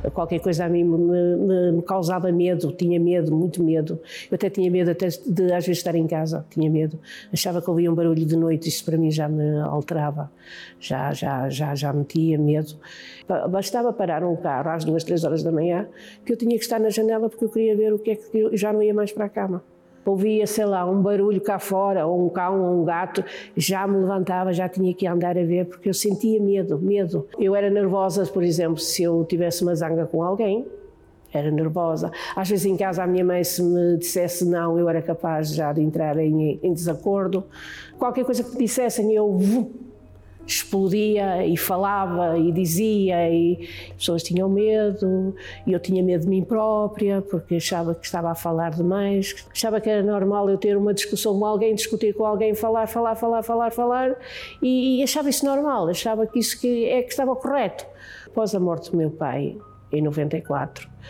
qualquer coisa a mim me causava medo, tinha medo, muito medo. Eu até tinha medo até de às vezes estar em casa, tinha medo. Achava que ouvia um barulho de noite, isso para mim já me alterava, já metia medo. Bastava parar um carro às 2, 3 horas da manhã, que eu tinha que estar na janela porque eu queria ver o que é que eu já não ia mais para a cama. Ouvia, sei lá, um barulho cá fora, ou um cão, ou um gato, já me levantava, já tinha que andar a ver, porque eu sentia medo. Eu era nervosa, por exemplo, se eu tivesse uma zanga com alguém, era nervosa. Às vezes em casa a minha mãe, se me dissesse não, eu era capaz já de entrar em desacordo. Qualquer coisa que me dissessem, eu explodia e falava e dizia, e as pessoas tinham medo, e eu tinha medo de mim própria, porque achava que estava a falar demais, achava que era normal eu ter uma discussão com alguém, discutir com alguém, falar, e achava isso normal, achava que isso que estava correto. Após a morte do meu pai, em 94,